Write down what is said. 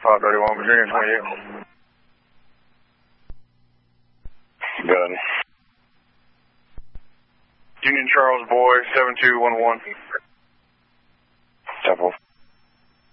531, Virginia 28. Got it. Union Charles Boy, 7211. Temple.